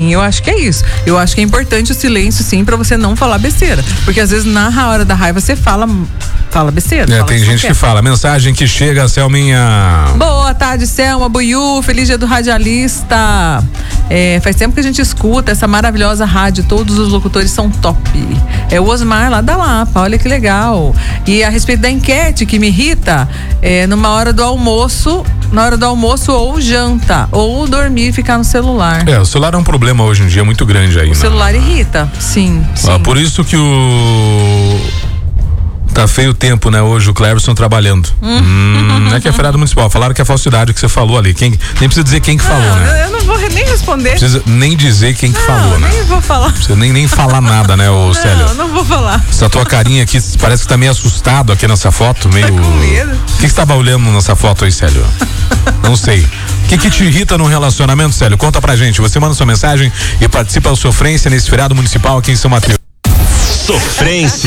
Sim, eu acho que é isso. Eu acho que é importante o silêncio, sim, pra você não falar besteira. Porque às vezes na hora da raiva você fala besteira. Tem gente que fala, mensagem que chega, Selminha. Boa tarde, Selma, Buiú, feliz dia do radialista. Faz tempo que a gente escuta essa maravilhosa rádio, todos os locutores são top. É o Osmar lá da Lapa, olha que legal. E a respeito da enquete que me irrita, na hora do almoço ou janta, ou dormir e ficar no celular. O celular é um problema hoje em dia muito grande aí. O celular irrita, sim. Por isso que tá feio o tempo, né? Hoje o Cleverson trabalhando. É que é feriado municipal. Falaram que é falsidade que você falou ali. Nem precisa dizer quem que falou, né? Eu não vou nem responder. Precisa nem dizer quem que falou, né? Nem vou falar. Precisa nem falar nada, né, Célio? Não vou falar. Essa tua carinha aqui, parece que tá meio assustado aqui nessa foto, meio... Tá com medo. O que você tava olhando nessa foto aí, Célio? Não sei. O que te irrita num relacionamento, Célio? Conta pra gente. Você manda sua mensagem e participa da Sofrência nesse feriado municipal aqui em São Mateus. Sofrência.